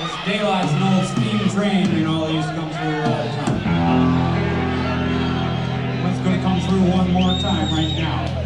Daylight's an old steam train, you know, they used to come through all the time. It's going to come through one more time right now.